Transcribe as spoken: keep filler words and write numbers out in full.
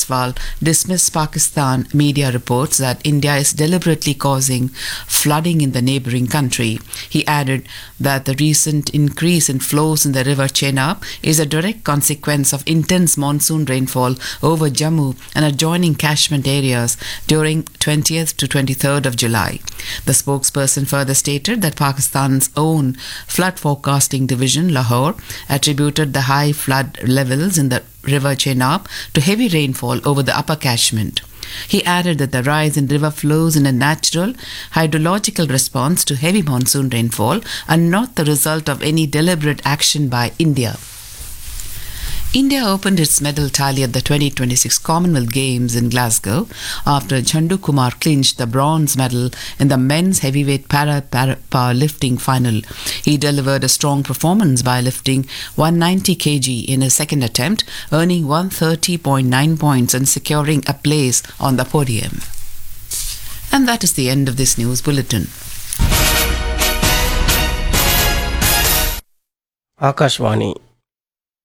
Jaiswal dismissed Pakistan media reports that India is deliberately causing flooding in the neighboring country. He added that the recent increase in flows in the river Chenab is a direct consequence of intense monsoon rainfall over Jammu and adjoining catchment areas during twentieth to twenty-third of July. The spokesperson further stated that Pakistan's own flood forecasting division, Lahore, attributed the high flood levels in the river Chenab to heavy rainfall over the upper catchment. He added that the rise in river flows in a natural hydrological response to heavy monsoon rainfall and not the result of any deliberate action by India. India opened its medal tally at the twenty twenty-six Commonwealth Games in Glasgow after Chandu Kumar clinched the bronze medal in the men's heavyweight para, para powerlifting final. He delivered a strong performance by lifting one hundred ninety kilograms in his second attempt, earning one hundred thirty point nine points and securing a place on the podium. And that is the end of this news bulletin. Akashvani